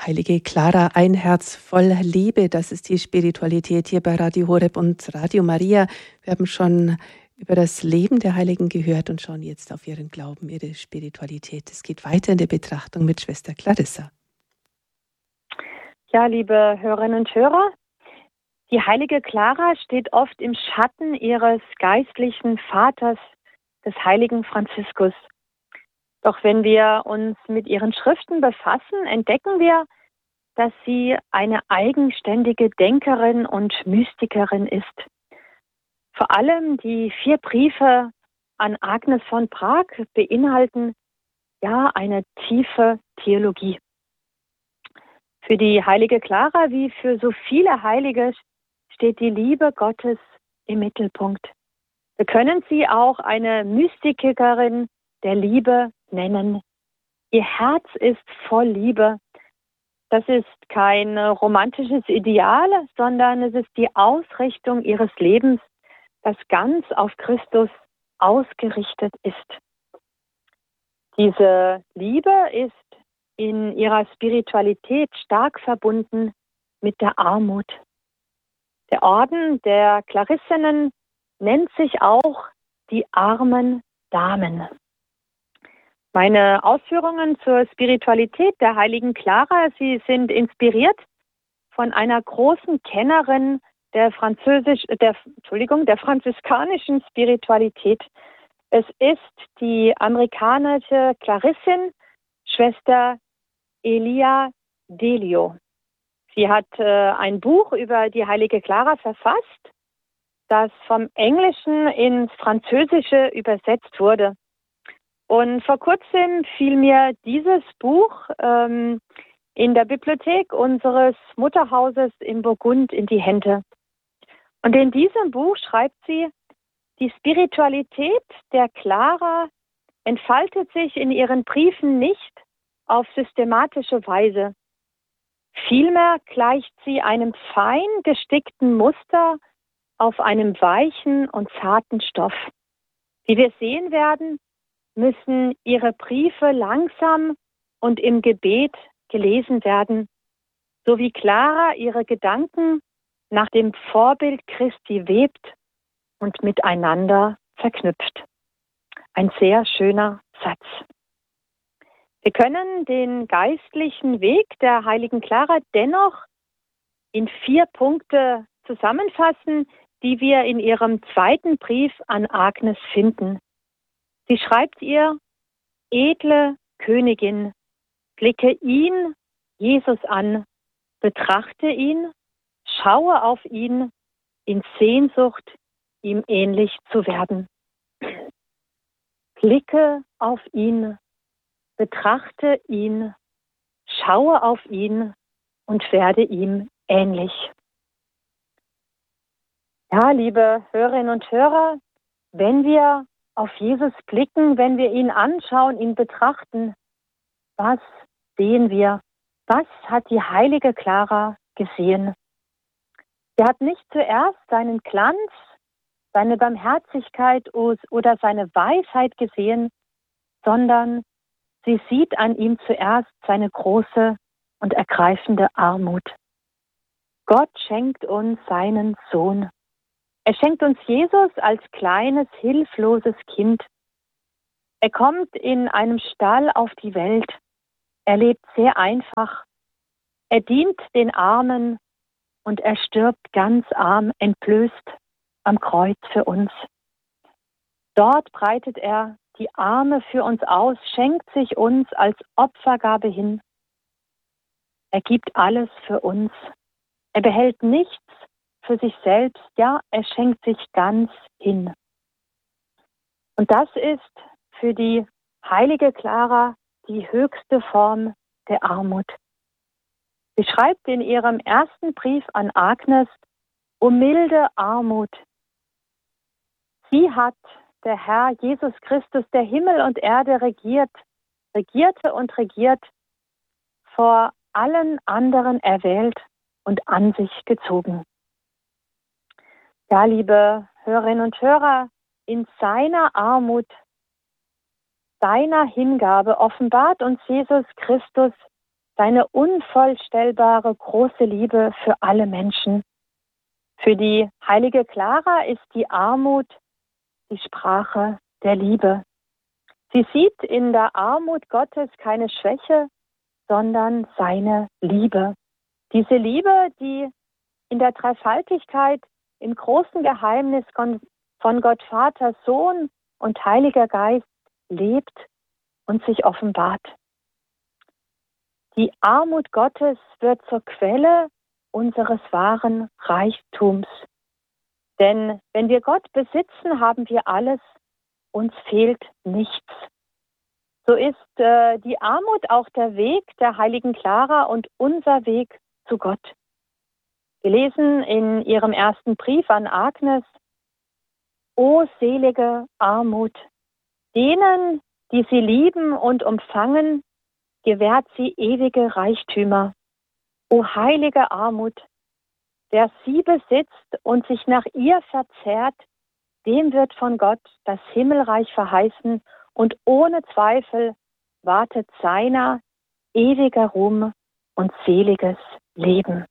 Heilige Clara, ein Herz voll Liebe, das ist die Spiritualität hier bei Radio Horeb und Radio Maria. Wir haben schon über das Leben der Heiligen gehört und schauen jetzt auf ihren Glauben, ihre Spiritualität. Es geht weiter in der Betrachtung mit Schwester Clarissa. Ja, liebe Hörerinnen und Hörer, die heilige Clara steht oft im Schatten ihres geistlichen Vaters, des heiligen Franziskus. Doch wenn wir uns mit ihren Schriften befassen, entdecken wir, dass sie eine eigenständige Denkerin und Mystikerin ist. Vor allem die 4 Briefe an Agnes von Prag beinhalten ja eine tiefe Theologie. Für die heilige Clara wie für so viele Heilige steht die Liebe Gottes im Mittelpunkt. Wir können sie auch eine Mystikerin der Liebe nennen. Ihr Herz ist voll Liebe. Das ist kein romantisches Ideal, sondern es ist die Ausrichtung ihres Lebens, das ganz auf Christus ausgerichtet ist. Diese Liebe ist in ihrer Spiritualität stark verbunden mit der Armut. Der Orden der Klarissinnen nennt sich auch die armen Damen. Meine Ausführungen zur Spiritualität der heiligen Clara, sie sind inspiriert von einer großen Kennerin der franziskanischen Spiritualität. Es ist die amerikanische Clarissin, Schwester Elia Delio. Sie hat ein Buch über die heilige Clara verfasst, das vom Englischen ins Französische übersetzt wurde. Und vor kurzem fiel mir dieses Buch in der Bibliothek unseres Mutterhauses in Burgund in die Hände. Und in diesem Buch schreibt sie, die Spiritualität der Clara entfaltet sich in ihren Briefen nicht auf systematische Weise. Vielmehr gleicht sie einem fein gestickten Muster auf einem weichen und zarten Stoff. Wie wir sehen werden, müssen ihre Briefe langsam und im Gebet gelesen werden, so wie Clara ihre Gedanken nach dem Vorbild Christi webt und miteinander verknüpft. Ein sehr schöner Satz. Wir können den geistlichen Weg der heiligen Clara dennoch in 4 Punkte zusammenfassen, die wir in ihrem 2. Brief an Agnes finden. Sie schreibt ihr: Edle Königin, blicke ihn, Jesus, an, betrachte ihn, schaue auf ihn, in Sehnsucht, ihm ähnlich zu werden. Blicke auf ihn, betrachte ihn, schaue auf ihn und werde ihm ähnlich. Ja, liebe Hörerinnen und Hörer, wenn wir auf Jesus blicken, wenn wir ihn anschauen, ihn betrachten, was sehen wir? Was hat die heilige Clara gesehen? Sie hat nicht zuerst seinen Glanz, seine Barmherzigkeit oder seine Weisheit gesehen, sondern sie sieht an ihm zuerst seine große und ergreifende Armut. Gott schenkt uns seinen Sohn. Er schenkt uns Jesus als kleines, hilfloses Kind. Er kommt in einem Stall auf die Welt. Er lebt sehr einfach. Er dient den Armen und er stirbt ganz arm, entblößt am Kreuz für uns. Dort breitet er die Arme für uns aus, schenkt sich uns als Opfergabe hin. Er gibt alles für uns. Er behält nichts für sich selbst, ja, er schenkt sich ganz hin. Und das ist für die heilige Clara die höchste Form der Armut. Sie schreibt in ihrem 1. Brief an Agnes: O milde Armut. Sie hat der Herr Jesus Christus, der Himmel und Erde regierte und regiert, vor allen anderen erwählt und an sich gezogen. Ja, liebe Hörerinnen und Hörer, in seiner Armut, seiner Hingabe offenbart uns Jesus Christus seine unvorstellbare große Liebe für alle Menschen. Für die heilige Clara ist die Armut die Sprache der Liebe. Sie sieht in der Armut Gottes keine Schwäche, sondern seine Liebe. Diese Liebe, die in der Dreifaltigkeit im großen Geheimnis von Gott Vater, Sohn und Heiliger Geist lebt und sich offenbart. Die Armut Gottes wird zur Quelle unseres wahren Reichtums. Denn wenn wir Gott besitzen, haben wir alles, uns fehlt nichts. So ist die Armut auch der Weg der heiligen Clara und unser Weg zu Gott. Wir lesen in ihrem ersten Brief an Agnes: O selige Armut, denen, die sie lieben und umfangen, gewährt sie ewige Reichtümer. O heilige Armut, wer sie besitzt und sich nach ihr verzehrt, dem wird von Gott das Himmelreich verheißen und ohne Zweifel wartet seiner ewiger Ruhm und seliges Leben.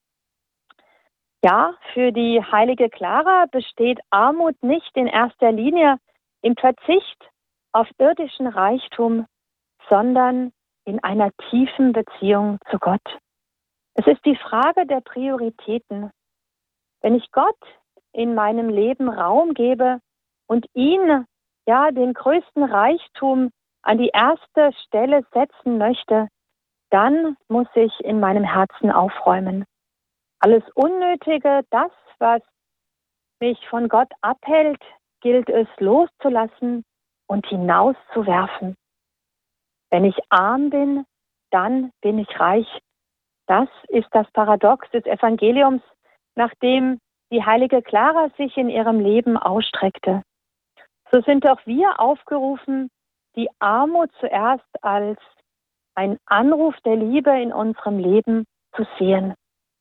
Ja, für die heilige Clara besteht Armut nicht in erster Linie im Verzicht auf irdischen Reichtum, sondern in einer tiefen Beziehung zu Gott. Es ist die Frage der Prioritäten. Wenn ich Gott in meinem Leben Raum gebe und ihn, ja, den größten Reichtum an die erste Stelle setzen möchte, dann muss ich in meinem Herzen aufräumen. Alles Unnötige, das, was mich von Gott abhält, gilt es loszulassen und hinauszuwerfen. Wenn ich arm bin, dann bin ich reich. Das ist das Paradox des Evangeliums, nach dem die heilige Clara sich in ihrem Leben ausstreckte. So sind auch wir aufgerufen, die Armut zuerst als ein Anruf der Liebe in unserem Leben zu sehen.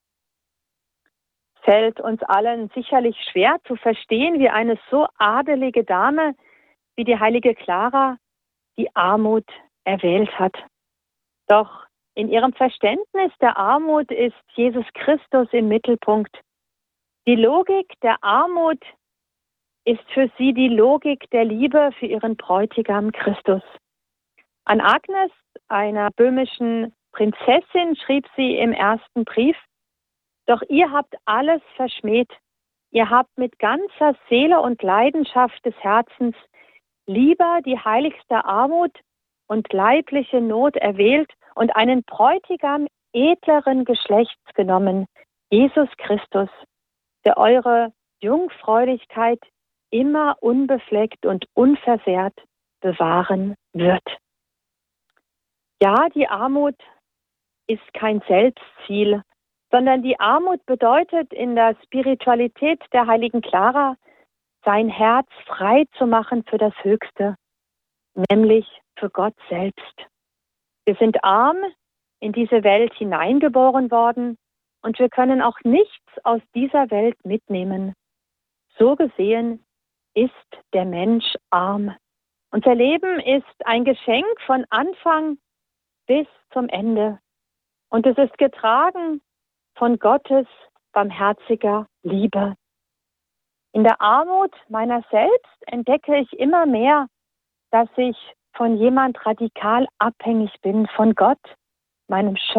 Fällt uns allen sicherlich schwer zu verstehen, wie eine so adelige Dame wie die heilige Clara die Armut erwählt hat. Doch in ihrem Verständnis der Armut ist Jesus Christus im Mittelpunkt. Die Logik der Armut ist für sie die Logik der Liebe für ihren Bräutigam Christus. An Agnes, einer böhmischen Prinzessin, schrieb sie im ersten Brief: Doch ihr habt alles verschmäht. Ihr habt mit ganzer Seele und Leidenschaft des Herzens lieber die heiligste Armut und leibliche Not erwählt und einen Bräutigam edleren Geschlechts genommen, Jesus Christus, der eure Jungfräulichkeit immer unbefleckt und unversehrt bewahren wird. Ja, die Armut ist kein Selbstziel, sondern die Armut bedeutet in der Spiritualität der heiligen Clara, sein Herz frei zu machen für das Höchste, nämlich für Gott selbst. Wir sind arm in diese Welt hineingeboren worden und wir können auch nichts aus dieser Welt mitnehmen. So gesehen ist der Mensch arm. Unser Leben ist ein Geschenk von Anfang bis zum Ende. Und es ist getragen von Gottes barmherziger Liebe. In der Armut meiner selbst entdecke ich immer mehr, dass ich von jemand radikal abhängig bin, von Gott, meinem Schöpfer.